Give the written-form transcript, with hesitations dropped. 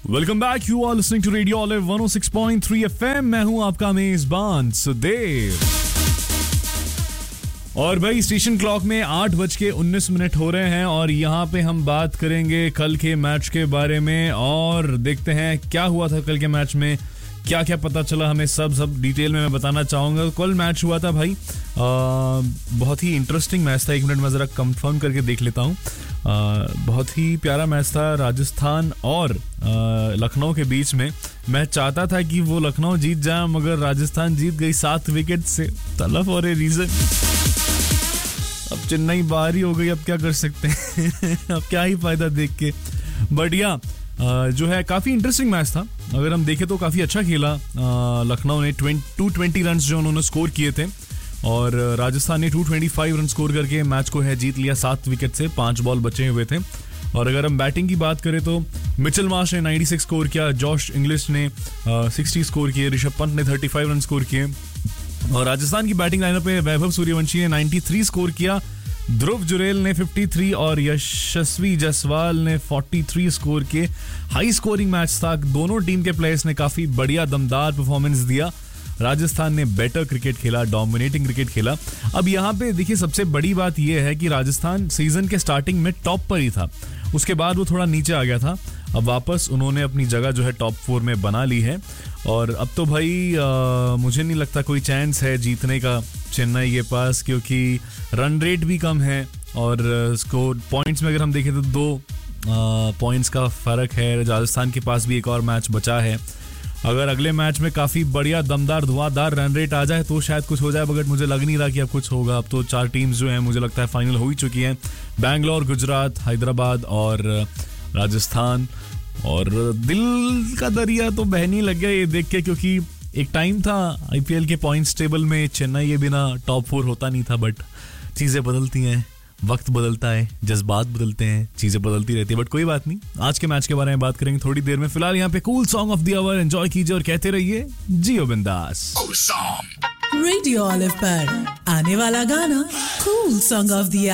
Welcome back, you are listening to radio olive 106.3 FM. मैं हूं आपका मेजबान सुदेव। और भाई स्टेशन क्लॉक में 8:19 हो रहे हैं और यहाँ पे हम बात करेंगे कल के मैच के बारे में और देखते हैं क्या हुआ था कल के मैच में, क्या क्या पता चला हमें, सब डिटेल में मैं बताना चाहूँगा। कल मैच हुआ था भाई, बहुत ही इंटरेस्टिंग मैच था। एक मिनट में ज़रा कंफर्म करके देख लेता हूँ। बहुत ही प्यारा मैच था राजस्थान और लखनऊ के बीच में। मैं चाहता था कि वो लखनऊ जीत जाए मगर राजस्थान जीत गई 7 विकेट से, तलफ और रीजन। अब चेन्नई बाहर ही हो गई, अब क्या कर सकते हैं अब क्या ही फायदा देख के। बट या जो है काफ़ी इंटरेस्टिंग मैच था। अगर हम देखें तो काफ़ी अच्छा खेला लखनऊ ने। 220 रन जो उन्होंने स्कोर किए थे और राजस्थान ने 225 रन स्कोर करके मैच को है जीत लिया 7 विकेट से। 5 बॉल बचे हुए थे। और अगर हम बैटिंग की बात करें तो मिचेल मार्श ने 96 स्कोर किया, जॉश इंग्लिश ने 60 स्कोर किए, ऋषभ पंत ने 35 रन स्कोर किए। और राजस्थान की बैटिंग लाइनअप पे वैभव सूर्यवंशी ने 93 स्कोर किया, ध्रुव जुरेल ने 53 और यशस्वी जायसवाल ने 43 स्कोर किए। हाई स्कोरिंग मैच था। दोनों टीम के प्लेयर्स ने काफी बढ़िया दमदार परफॉर्मेंस दिया। राजस्थान ने बेटर क्रिकेट खेला, डोमिनेटिंग क्रिकेट खेला। अब यहाँ पे देखिए सबसे बड़ी बात यह है कि राजस्थान सीजन के स्टार्टिंग में टॉप पर ही था, उसके बाद वो थोड़ा नीचे आ गया था। अब वापस उन्होंने अपनी जगह जो है टॉप 4 में बना ली है और अब तो भाई मुझे नहीं लगता कोई चांस है जीतने का चेन्नई के पास, क्योंकि रन रेट भी कम है और स्कोर पॉइंट्स में अगर हम देखें तो 2 पॉइंट्स का फर्क है। राजस्थान के पास भी एक और मैच बचा है। अगर अगले मैच में काफी बढ़िया दमदार धुआंधार रन रेट आ जाए तो शायद कुछ हो जाए, मगर मुझे लग नहीं रहा कि अब कुछ होगा। अब तो 4 टीम्स जो हैं मुझे लगता है फाइनल हो ही चुकी हैं, बैंगलोर, गुजरात, हैदराबाद और राजस्थान। और दिल का दरिया तो बहने लग गया ये देख के, क्योंकि एक टाइम था आईपीएल के पॉइंट्स टेबल में चेन्नई के बिना टॉप 4 होता नहीं था। बट चीजें बदलती हैं, वक्त बदलता है, जज्बात बदलते हैं, चीजें बदलती रहती है। बट कोई बात नहीं, आज के मैच के बारे में बात करेंगे थोड़ी देर में। फिलहाल यहाँ पे cool song of the our enjoy कीजिए और कहते रहिए जियो बिंदास। रेडियो ऑलिव पर आने वाला गाना कूल सॉन्ग ऑफ द